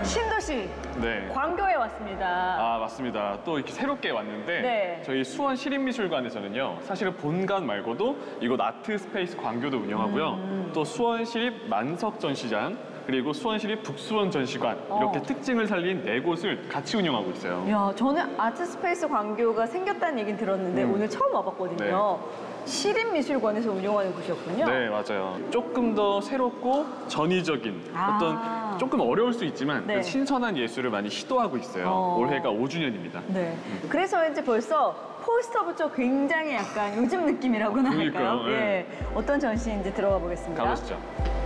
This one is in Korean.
신도시 네. 광교에 왔습니다. 아, 맞습니다. 또 이렇게 새롭게 왔는데 네. 저희 수원 시립미술관에서는요. 사실은 본관 말고도 이곳 아트 스페이스 광교도 운영하고요. 또 수원시립 만석 전시장 그리고 수원시립 북수원 전시관 이렇게 특징을 살린 네 곳을 같이 운영하고 있어요. 야, 저는 아트스페이스 광교가 생겼다는 얘기는 들었는데 오늘 처음 와봤거든요. 시립미술관에서 운영하는 곳이었군요. 네, 맞아요. 조금 더 새롭고 전위적인 어떤 조금 어려울 수 있지만 네. 신선한 예술을 많이 시도하고 있어요. 올해가 5주년입니다. 네. 그래서 이제 벌써 포스터부터 굉장히 약간 요즘 느낌이라고나 할까요? 그러니까요, 네. 예. 어떤 전시인지 들어가 보겠습니다. 가보시죠.